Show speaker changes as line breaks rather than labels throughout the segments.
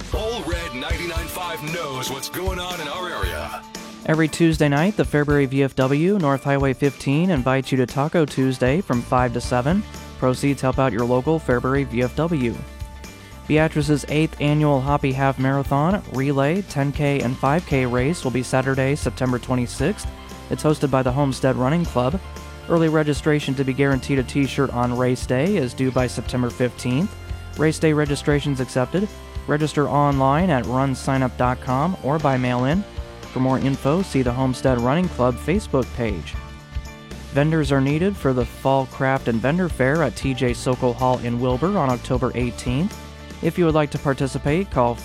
Ole Red 99.5 knows what's going on in our area.
Every Tuesday night, the Fairbury VFW, North Highway 15, invites you to Taco Tuesday from 5 to 7. Proceeds help out your local Fairbury VFW. Beatrice's 8th annual Hoppy Half Marathon, Relay, 10K, and 5K race will be Saturday, September 26th. It's hosted by the Homestead Running Club. Early registration to be guaranteed a t-shirt on race day is due by September 15th. Race day registrations accepted. Register online at runsignup.com or by mail-in. For more info, see the Homestead Running Club Facebook page. Vendors are needed for the Fall Craft and Vendor Fair at TJ Sokol Hall in Wilbur on October 18th. If you would like to participate, call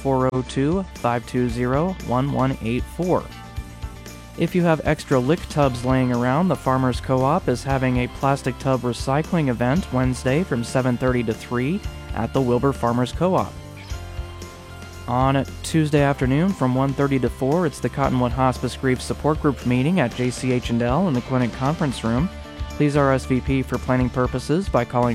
402-520-1184. If you have extra lick tubs laying around, the Farmers Co-op is having a plastic tub recycling event Wednesday from 7:30 to 3 at the Wilbur Farmers Co-op. On Tuesday afternoon from 1:30 to 4, it's the Cottonwood Hospice Grief Support Group meeting at JCH&L in the Clinic Conference Room. Please RSVP for planning purposes by calling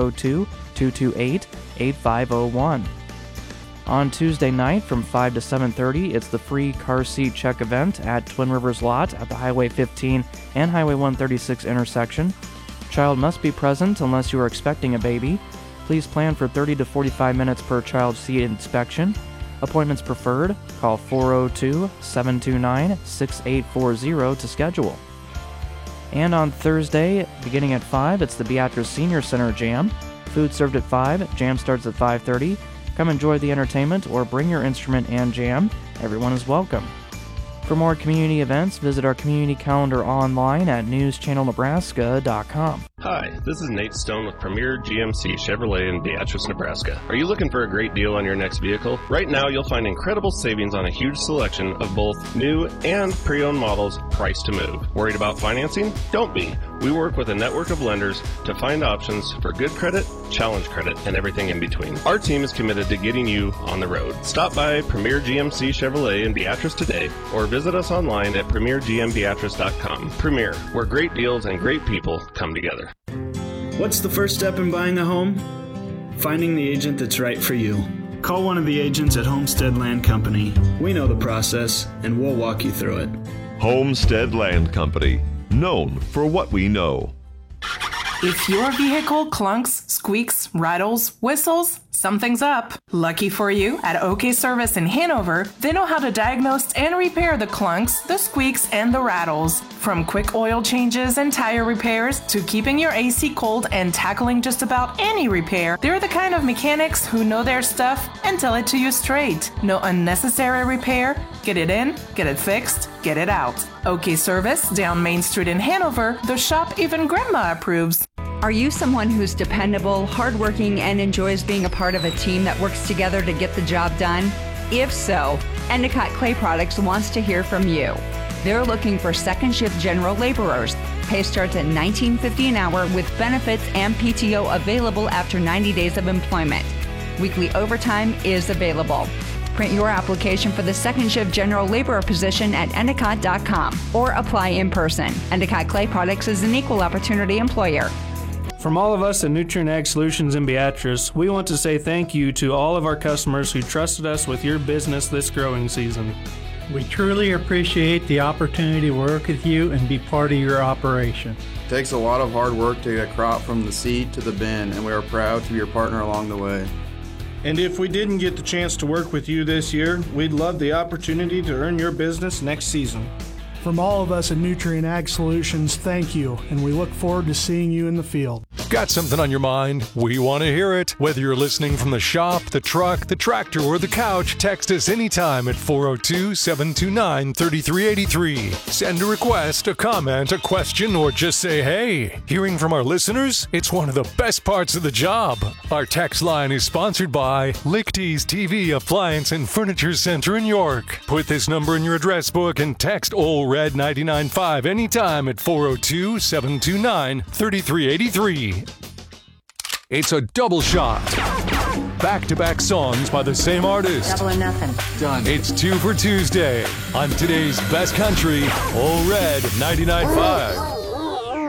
402-228-8501. On Tuesday night from 5 to 7:30, it's the free car seat check event at Twin Rivers Lot at the Highway 15 and Highway 136 intersection. Child must be present unless you are expecting a baby. Please plan for 30 to 45 minutes per child seat inspection. Appointments preferred. Call 402-729-6840 to schedule. And on Thursday, beginning at 5, it's the Beatrice Senior Center Jam. Food served at 5. Jam starts at 5:30. Come enjoy the entertainment or bring your instrument and jam. Everyone is welcome. For more community events, visit our community calendar online at newschannelnebraska.com.
Hi, this is Nate Stone with Premier GMC Chevrolet in Beatrice, Nebraska. Are you looking for a great deal on your next vehicle? Right now, you'll find incredible savings on a huge selection of both new and pre-owned models priced to move. Worried about financing? Don't be. We work with a network of lenders to find options for good credit, challenge credit, and everything in between. Our team is committed to getting you on the road. Stop by Premier GMC Chevrolet in Beatrice today or visit us online at premiergmbeatrice.com. Premier, where great deals and great people come together.
What's the first step in buying a home? Finding the agent that's right for you. Call one of the agents at Homestead Land Company. We know the process, and we'll walk you through it.
Homestead Land Company, known for what we know.
If your vehicle clunks, squeaks, rattles, whistles, something's up. Lucky for you, at OK Service in Hanover, they know how to diagnose and repair the clunks, the squeaks, and the rattles. From quick oil changes and tire repairs to keeping your AC cold and tackling just about any repair, they're the kind of mechanics who know their stuff and tell it to you straight. No unnecessary repair. Get it in, get it fixed, get it out. OK Service, down Main Street in Hanover, the shop even Grandma approves.
Are you someone who's dependable, hardworking, and enjoys being a part of a team that works together to get the job done? If so, Endicott Clay Products wants to hear from you. They're looking for second shift general laborers. Pay starts at $19.50 an hour with benefits and PTO available after 90 days of employment. Weekly overtime is available. Print your application for the second shift general laborer position at endicott.com or apply in person. Endicott Clay Products is an equal opportunity employer.
From all of us at Nutrien Ag Solutions in Beatrice, we want to say thank you to all of our customers who trusted us with your business this growing season.
We truly appreciate the opportunity to work with you and be part of your operation.
It takes a lot of hard work to get a crop from the seed to the bin, and we are proud to be your partner along the way.
And if we didn't get the chance to work with you this year, we'd love the opportunity to earn your business next season.
From all of us at Nutrien Ag Solutions, thank you, and we look forward to seeing you in the field.
Got something on your mind? We want to hear it. Whether you're listening from the shop, the truck, the tractor, or the couch, text us anytime at 402-729-3383. Send a request, a comment, a question, or just say hey. Hearing from our listeners? It's one of the best parts of the job. Our text line is sponsored by Lichty's TV Appliance and Furniture Center in York. Put this number in your address book and text Ole Red 99.5 anytime at 402-729-3383. It's a double shot. Back-to-back songs by the same artist.
Double or nothing.
Done. It's 2 for Tuesday on today's best country, Ole Red 99.5.